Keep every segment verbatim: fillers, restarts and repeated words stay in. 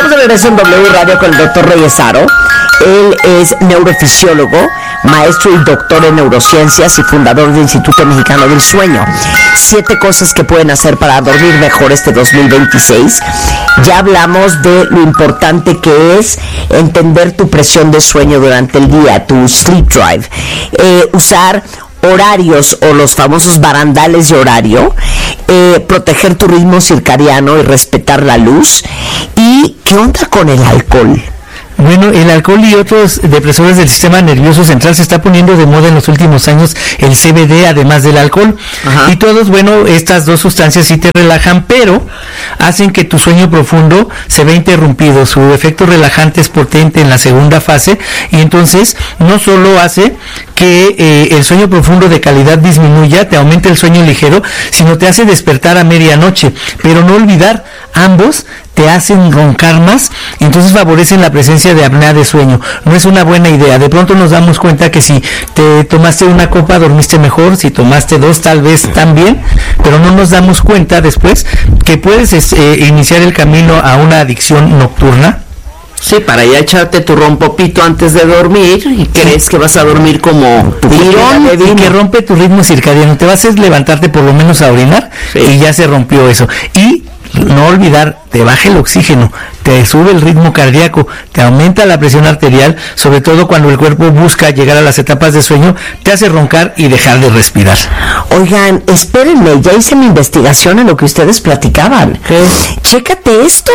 Estamos de regreso en W Radio con el doctor Reyes Aro. Él es neurofisiólogo, maestro y doctor en neurociencias y fundador del Instituto Mexicano del Sueño. Siete cosas que pueden hacer para dormir mejor este dos mil veintiséis. Ya hablamos de lo importante que es entender tu presión de sueño durante el día, tu sleep drive. Eh, usar horarios o los famosos barandales de horario, eh, proteger tu ritmo circadiano y respetar la luz. ¿Y qué onda con el alcohol? Bueno, el alcohol y otros depresores del sistema nervioso central se está poniendo de moda en los últimos años, el C B D además del alcohol. Ajá. Y todos, bueno, estas dos sustancias sí te relajan, pero hacen que tu sueño profundo se vea interrumpido. Su efecto relajante es potente en la segunda fase y entonces no solo hace que eh, el sueño profundo de calidad disminuya, te aumenta el sueño ligero, sino te hace despertar a medianoche. Pero no olvidar, ambos te hacen roncar más, entonces favorecen la presencia de apnea de sueño. No es una buena idea. De pronto nos damos cuenta que si te tomaste una copa dormiste mejor, si tomaste dos tal vez también, pero no nos damos cuenta después que puedes eh, iniciar el camino a una adicción nocturna. Sí, para ya echarte tu rompopito antes de dormir y sí, crees que vas a dormir como tu tirón y que rompe tu ritmo circadiano. Te vas a levantarte por lo menos a orinar, sí, y ya se rompió eso. Y no olvidar, te baja el oxígeno, te sube el ritmo cardíaco, te aumenta la presión arterial, sobre todo cuando el cuerpo busca llegar a las etapas de sueño, te hace roncar y dejar de respirar. Oigan, espérenme, ya hice mi investigación en lo que ustedes platicaban. ¿Qué? Chécate esto,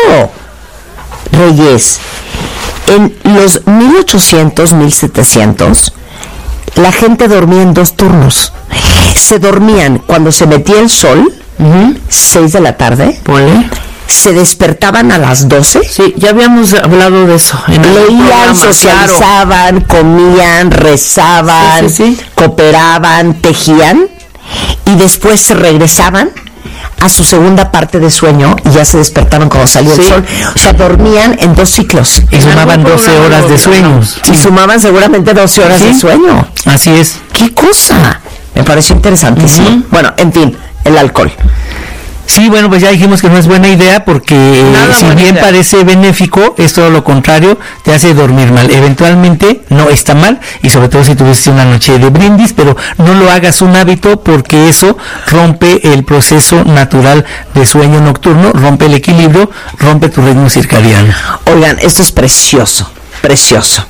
Reyes. En los mil ochocientos, mil setecientos, la gente dormía en dos turnos. Se dormían cuando se metía el sol, Uh-huh. seis de la tarde, ¿Pone? Se despertaban a las doce. Sí, ya habíamos hablado de eso. Leían, socializaban, claro, comían, rezaban, sí, sí, sí. cooperaban, tejían y después se regresaban a su segunda parte de sueño y ya se despertaban cuando salió sí. el sol. O sea, dormían en dos ciclos. Y sumaban doce horas de sueño. Y sumaban seguramente doce horas ¿Sí? de sueño. Así es. ¿Qué cosa? Me pareció interesantísimo. Uh-huh. Bueno, en fin, el alcohol. Sí, bueno, pues ya dijimos que no es buena idea porque eh, si bien idea. parece benéfico, es todo lo contrario, te hace dormir mal. Eventualmente no está mal y sobre todo si tuviste una noche de brindis, pero no lo hagas un hábito porque eso rompe el proceso natural de sueño nocturno, rompe el equilibrio, rompe tu ritmo circadiano. Oigan, esto es precioso, precioso.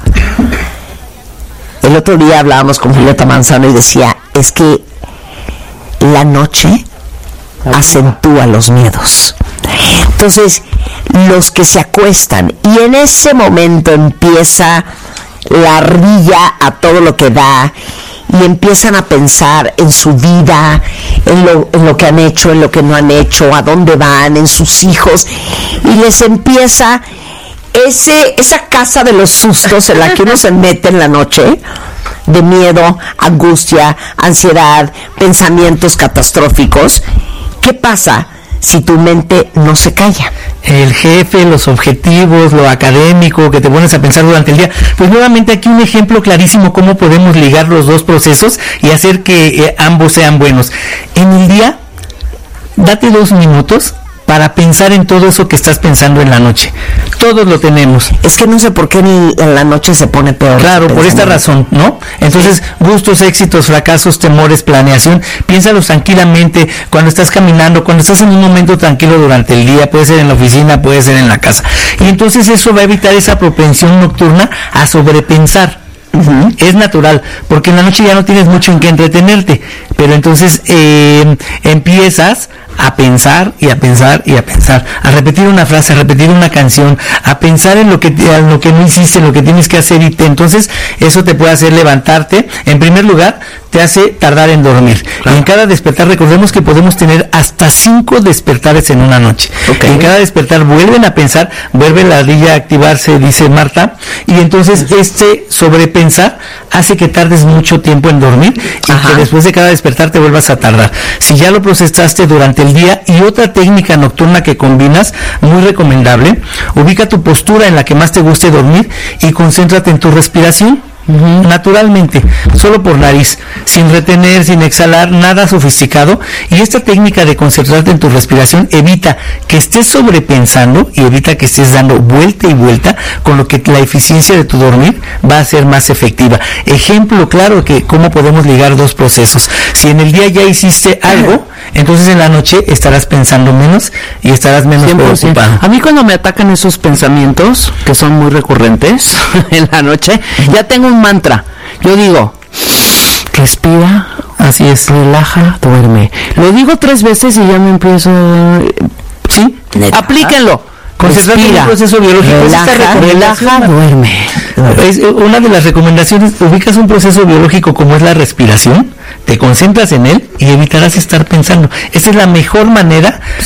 El otro día hablábamos con Julieta Manzano y decía, es que la noche acentúa los miedos. Entonces, los que se acuestan y en ese momento empieza la ardilla a todo lo que da y empiezan a pensar en su vida, en lo, en lo que han hecho, en lo que no han hecho, a dónde van, en sus hijos, y les empieza ese esa casa de los sustos en la que uno se mete en la noche, de miedo, angustia, ansiedad, pensamientos catastróficos. ¿Qué pasa si tu mente no se calla? El jefe, los objetivos, lo académico, que te pones a pensar durante el día. Pues nuevamente aquí un ejemplo clarísimo cómo podemos ligar los dos procesos y hacer que eh, ambos sean buenos. En el día, date dos minutos para pensar en todo eso que estás pensando en la noche. Todos lo tenemos. Es que no sé por qué ni en la noche se pone peor. Claro, por esta razón, ¿no? Entonces, sí. gustos, éxitos, fracasos, temores, planeación, piénsalos tranquilamente cuando estás caminando, cuando estás en un momento tranquilo durante el día, puede ser en la oficina, puede ser en la casa. Y entonces eso va a evitar esa propensión nocturna a sobrepensar. Uh-huh. Es natural, porque en la noche ya no tienes mucho en qué entretenerte, pero entonces eh, empiezas a pensar y a pensar y a pensar, a repetir una frase, a repetir una canción, a pensar en lo que en lo que no hiciste, en lo que tienes que hacer y te, entonces eso te puede hacer levantarte. En primer lugar, te hace tardar en dormir. Claro. Y en cada despertar, recordemos que podemos tener hasta cinco despertares en una noche. Okay. En cada despertar vuelven a pensar, vuelve la ardilla a activarse, dice Marta, y entonces uh-huh. este sobrepensar hace que tardes mucho tiempo en dormir y Ajá. que después de cada despertar te vuelvas a tardar. Si ya lo procesaste durante el día, y otra técnica nocturna que combinas, muy recomendable, ubica tu postura en la que más te guste dormir y concéntrate en tu respiración. Uh-huh. Naturalmente, solo por nariz, sin retener, sin exhalar, nada sofisticado. Y esta técnica de concentrarte en tu respiración evita que estés sobrepensando y evita que estés dando vuelta y vuelta, con lo que la eficiencia de tu dormir va a ser más efectiva. Ejemplo claro que cómo podemos ligar dos procesos. Si en el día ya hiciste algo, entonces en la noche estarás pensando menos y estarás menos cien por ciento preocupado. A mí cuando me atacan esos pensamientos, que son muy recurrentes en la noche, ya tengo un mantra. Yo digo, respira, así es, relaja, duerme. Lo digo tres veces y ya me empiezo... ¿Sí? ¿Neta? Aplíquenlo. Concentrarte en un proceso biológico. Relaja, relaja, duerme. Es una de las recomendaciones. Ubicas un proceso biológico como es la respiración, te concentras en él y evitarás estar pensando. Esa es la mejor manera